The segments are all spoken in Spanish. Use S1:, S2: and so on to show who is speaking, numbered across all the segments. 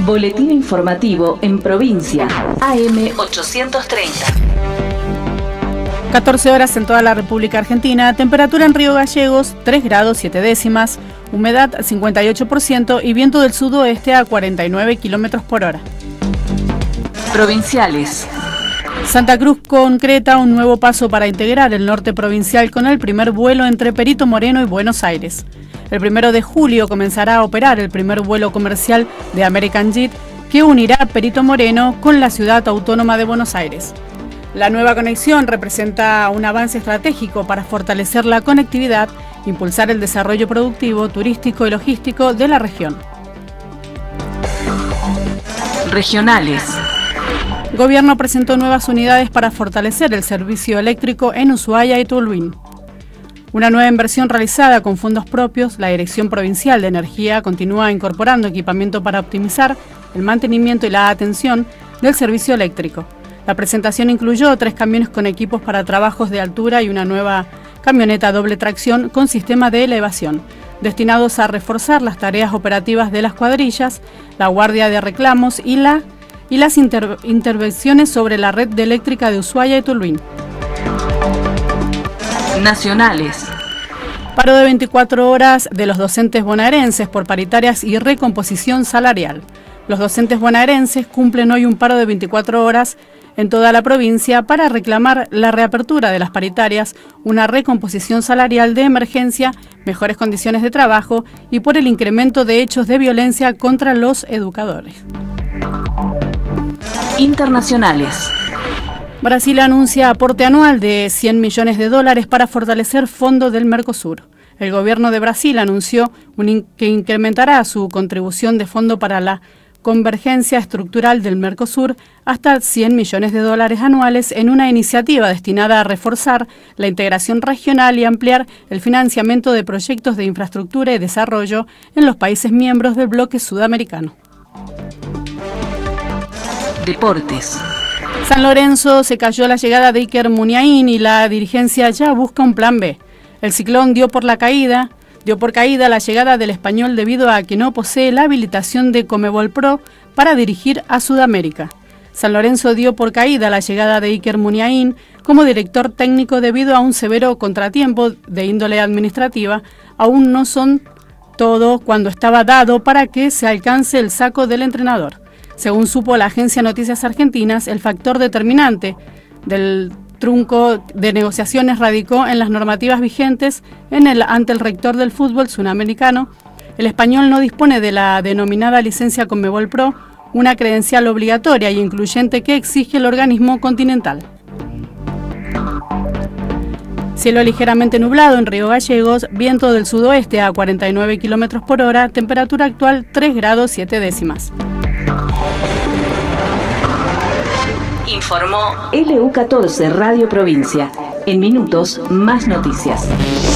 S1: Boletín informativo en provincia. AM 830.
S2: 14 horas en toda la República Argentina. Temperatura en Río Gallegos, 3 grados 7 décimas. Humedad 58% y viento del sudoeste a 49 kilómetros por hora.
S1: Provinciales.
S2: Santa Cruz concreta un nuevo paso para integrar el norte provincial con el primer vuelo entre Perito Moreno y Buenos Aires. El 1 de julio comenzará a operar el primer vuelo comercial de American Jet que unirá Perito Moreno con la ciudad autónoma de Buenos Aires. La nueva conexión representa un avance estratégico para fortalecer la conectividad, impulsar el desarrollo productivo, turístico y logístico de la región.
S1: Regionales.
S2: Gobierno presentó nuevas unidades para fortalecer el servicio eléctrico en Ushuaia y Tuluín. Una nueva inversión realizada con fondos propios, la Dirección Provincial de Energía continúa incorporando equipamiento para optimizar el mantenimiento y la atención del servicio eléctrico. La presentación incluyó 3 camiones con equipos para trabajos de altura y una nueva camioneta doble tracción con sistema de elevación, destinados a reforzar las tareas operativas de las cuadrillas, la guardia de reclamos y las intervenciones sobre la red eléctrica de Ushuaia y Tuluín.
S1: Nacionales.
S2: Paro de 24 horas de los docentes bonaerenses por paritarias y recomposición salarial. Los docentes bonaerenses cumplen hoy un paro de 24 horas en toda la provincia para reclamar la reapertura de las paritarias, una recomposición salarial de emergencia, mejores condiciones de trabajo y por el incremento de hechos de violencia contra los educadores.
S1: Internacionales.
S2: Brasil anuncia aporte anual de $100 millones para fortalecer fondo del Mercosur. El gobierno de Brasil anunció que incrementará su contribución de fondo para la convergencia estructural del Mercosur hasta $100 millones anuales en una iniciativa destinada a reforzar la integración regional y ampliar el financiamiento de proyectos de infraestructura y desarrollo en los países miembros del bloque sudamericano.
S1: Deportes.
S2: San Lorenzo se cayó la llegada de Iker Muniain y la dirigencia ya busca un plan B. El Ciclón dio por caída la llegada del español debido a que no posee la habilitación de Conmebol Pro para dirigir a Sudamérica. San Lorenzo dio por caída la llegada de Iker Muniain como director técnico debido a un severo contratiempo de índole administrativa. Aún no son todo cuando estaba dado para que se alcance el saco del entrenador. Según supo la agencia Noticias Argentinas, el factor determinante del trunco de negociaciones radicó en las normativas vigentes ante el rector del fútbol sudamericano. El español no dispone de la denominada licencia Conmebol Pro, una credencial obligatoria y incluyente que exige el organismo continental. Cielo ligeramente nublado en Río Gallegos, viento del sudoeste a 49 kilómetros por hora, temperatura actual 3 grados 7 décimas.
S1: Informó LU14 Radio Provincia. En minutos, más noticias.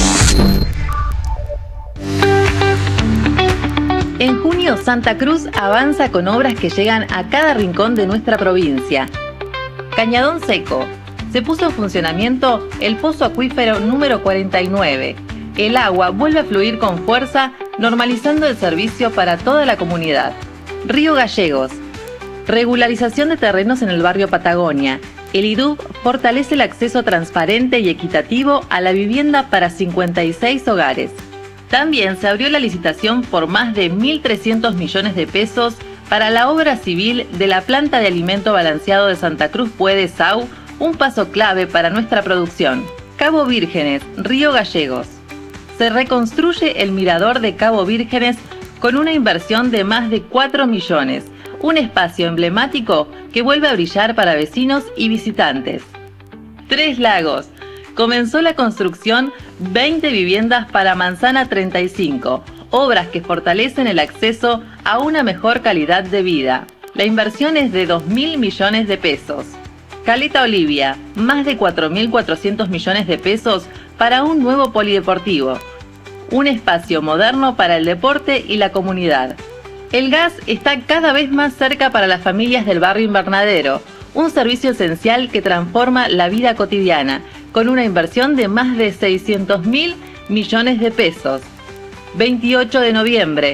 S3: En junio, Santa Cruz avanza con obras que llegan a cada rincón de nuestra provincia. Cañadón Seco. Se puso en funcionamiento el pozo acuífero número 49. El agua vuelve a fluir con fuerza, normalizando el servicio para toda la comunidad. Río Gallegos. Regularización de terrenos en el barrio Patagonia. El IDUB fortalece el acceso transparente y equitativo a la vivienda para 56 hogares. También se abrió la licitación por más de 1.300 millones de pesos para la obra civil de la planta de alimento balanceado de Santa Cruz Puede Sau, un paso clave para nuestra producción. Cabo Vírgenes, Río Gallegos. Se reconstruye el mirador de Cabo Vírgenes con una inversión de más de 4 millones. Un espacio emblemático que vuelve a brillar para vecinos y visitantes. Tres Lagos. Comenzó la construcción 20 viviendas para Manzana 35, obras que fortalecen el acceso a una mejor calidad de vida. La inversión es de 2.000 millones de pesos. Caleta Olivia, más de 4.400 millones de pesos para un nuevo polideportivo. Un espacio moderno para el deporte y la comunidad. El gas está cada vez más cerca para las familias del barrio Invernadero, un servicio esencial que transforma la vida cotidiana, con una inversión de más de 600.000 millones de pesos. 28 de noviembre,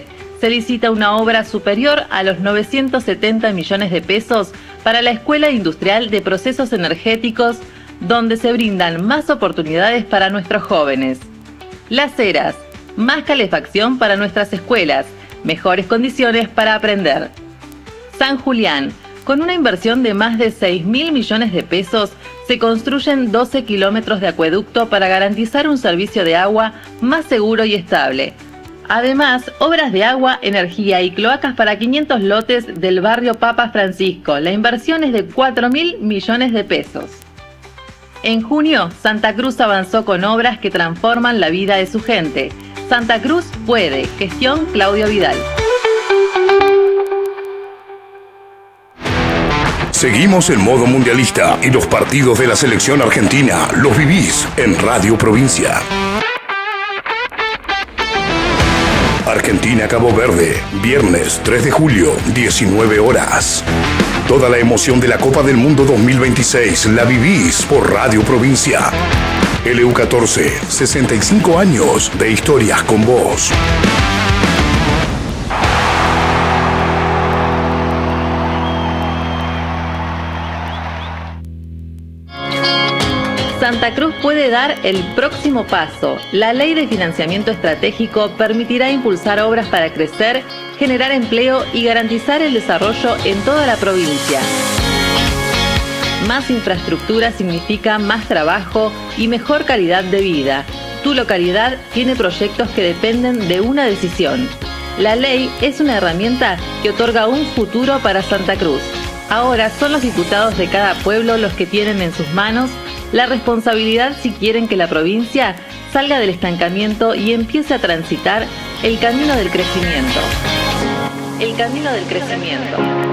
S3: se licita una obra superior a los 970 millones de pesos para la Escuela Industrial de Procesos Energéticos, donde se brindan más oportunidades para nuestros jóvenes. Las Heras, más calefacción para nuestras escuelas, mejores condiciones para aprender. San Julián, con una inversión de más de 6.000 millones de pesos, se construyen 12 kilómetros de acueducto para garantizar un servicio de agua más seguro y estable. Además, obras de agua, energía y cloacas para 500 lotes del barrio Papa Francisco. La inversión es de 4.000 millones de pesos. En junio, Santa Cruz avanzó con obras que transforman la vida de su gente. Santa Cruz puede. Gestión Claudio Vidal.
S4: Seguimos en modo mundialista y los partidos de la selección argentina los vivís en Radio Provincia. Argentina-Cabo Verde, viernes 3 de julio, 19 horas. Toda la emoción de la Copa del Mundo 2026 la vivís por Radio Provincia. LU14, 65 años de historias con vos.
S3: Santa Cruz puede dar el próximo paso. La Ley de Financiamiento Estratégico permitirá impulsar obras para crecer, generar empleo y garantizar el desarrollo en toda la provincia. Más infraestructura significa más trabajo y mejor calidad de vida. Tu localidad tiene proyectos que dependen de una decisión. La ley es una herramienta que otorga un futuro para Santa Cruz. Ahora son los diputados de cada pueblo los que tienen en sus manos la responsabilidad si quieren que la provincia salga del estancamiento y empiece a transitar el camino del crecimiento. El camino del crecimiento.